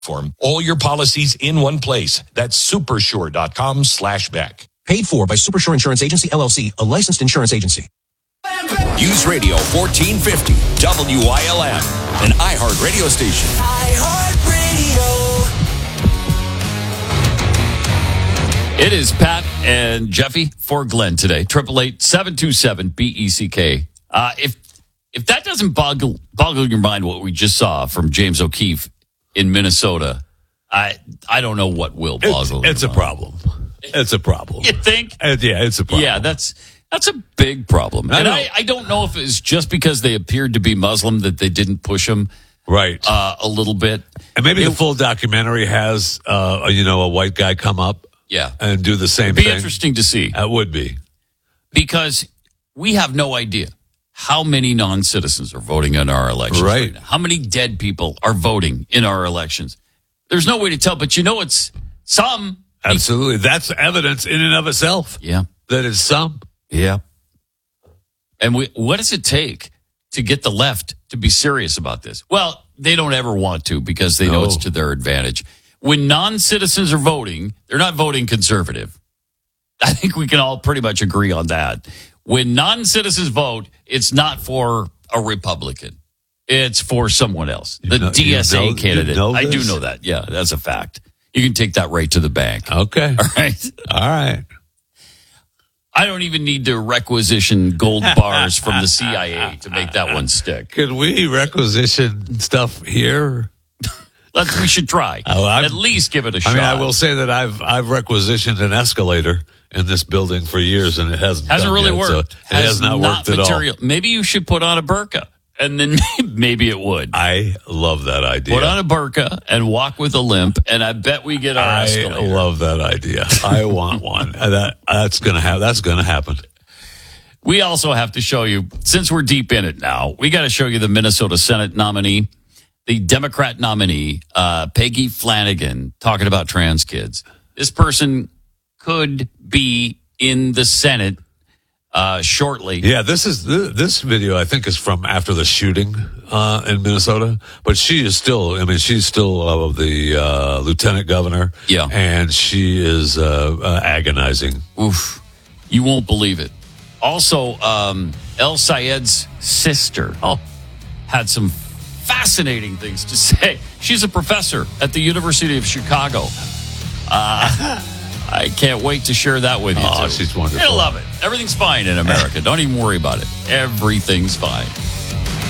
Form all your policies in one place. That's supersure.com/Beck. Paid for by Supersure Insurance Agency, LLC, a licensed insurance agency. News Radio 1450, WILM, an iHeart radio station. It is Pat and Jeffy for Glenn today. 888-727-BECK. If that doesn't boggle your mind, what we just saw from James O'Keefe in Minnesota, I don't know what will boggle. It's a problem. It's a problem. You think? Yeah, it's a problem. Yeah, that's a big problem. And I don't know if it's just because they appeared to be Muslim that they didn't push him right a little bit. And maybe the full documentary has a white guy come up and do the same thing. It'd be interesting to see. It would be. Because we have no idea how many non-citizens are voting in our elections right now. How many dead people are voting in our elections? There's no way to tell, but it's some. Absolutely. That's evidence in and of itself. Yeah. That is some. Yeah. And what does it take to get the left to be serious about this? Well, they don't ever want to because they know it's to their advantage. When non-citizens are voting, they're not voting conservative. I think we can all pretty much agree on that. When non-citizens vote, it's not for a Republican. It's for someone else. The DSA candidate. I do know that. Yeah, that's a fact. You can take that right to the bank. Okay. All right. All right. I don't even need to requisition gold bars from the CIA to make that one stick. Could we requisition stuff here? We should try. At least give it a shot. I mean, I will say that I've requisitioned an escalator in this building for years, and it hasn't really worked. So it has not worked at all. Maybe you should put on a burqa, and then maybe it would. I love that idea. Put on a burqa and walk with a limp, and I bet we get our escalator. I love that idea. I want one. That's going to happen. We also have to show you, since we're deep in it now, we got to show you the Minnesota Senate nominee, the Democrat nominee, Peggy Flanagan, talking about trans kids. This person could be in the Senate shortly. Yeah, this video I think is from after the shooting in Minnesota, but she is still. I mean, she's still the lieutenant governor. Yeah, and she is agonizing. Oof, you won't believe it. Also, El Sayed's sister had some fascinating things to say. She's a professor at the University of Chicago. I can't wait to share that with you. Oh, she's wonderful. You'll love it. Everything's fine in America. Don't even worry about it. Everything's fine.